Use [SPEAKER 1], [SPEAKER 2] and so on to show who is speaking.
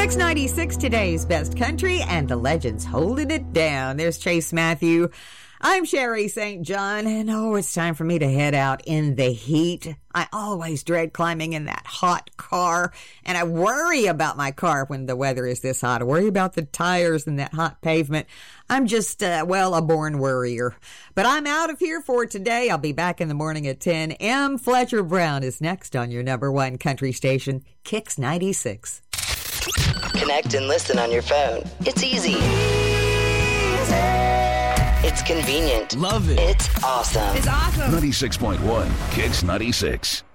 [SPEAKER 1] Kicks 96, today's best country, and the legends holding it down. There's Chase Matthew. I'm Sherry St. John, and it's time for me to head out in the heat. I always dread climbing in that hot car, and I worry about my car when the weather is this hot. I worry about the tires and that hot pavement. I'm just, a born worrier. But I'm out of here for today. I'll be back in the morning at 10. M. Fletcher Brown is next on your number one country station, Kicks 96.
[SPEAKER 2] Connect and listen on your phone. It's easy. It's convenient.
[SPEAKER 3] Love it.
[SPEAKER 2] It's awesome.
[SPEAKER 4] It's awesome. 96.1 Kicks 96.